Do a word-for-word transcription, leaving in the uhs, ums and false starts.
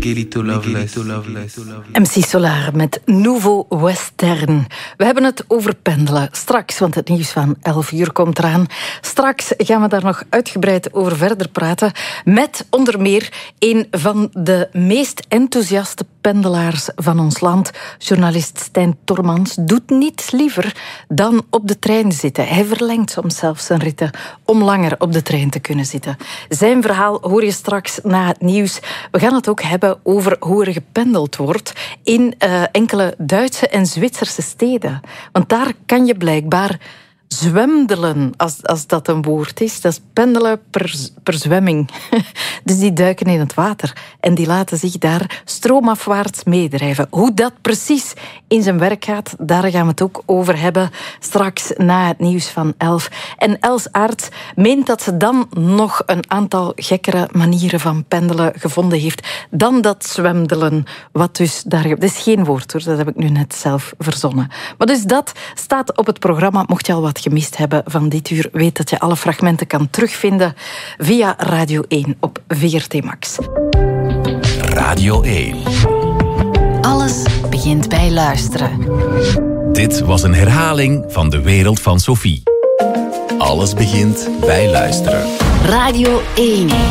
Miguelito Loveless. M C Solar met Nouveau Western. We hebben het over pendelen. Straks, want het nieuws van elf uur komt eraan. Straks gaan we daar nog uitgebreid over verder praten. Met onder meer een van de meest enthousiaste pendelaars van ons land. Journalist Stijn Tormans doet niets liever dan op de trein zitten. Hij verlengt soms zelfs zijn ritten om langer op de trein te kunnen zitten. Zijn verhaal hoor je straks na het nieuws. We gaan het ook hebben over hoe er gependeld wordt in uh, enkele Duitse en Zwitserse steden. Want daar kan je blijkbaar zwemdelen, als, als dat een woord is. Dat is pendelen per, per zwemming. Dus die duiken in het water en die laten zich daar stroomafwaarts meedrijven. Hoe dat precies in zijn werk gaat, daar gaan we het ook over hebben straks na het nieuws van elf. En Els Aerts meent dat ze dan nog een aantal gekkere manieren van pendelen gevonden heeft dan dat zwemdelen, wat dus daar... Dat is geen woord hoor, dat heb ik nu net zelf verzonnen. Maar dus dat staat op het programma. Mocht je al wat gemist hebben van dit uur, weet dat je alle fragmenten kan terugvinden via Radio één op V R T Max. Radio één. Alles begint bij luisteren. Dit was een herhaling van De Wereld van Sophie. Alles begint bij luisteren. Radio één.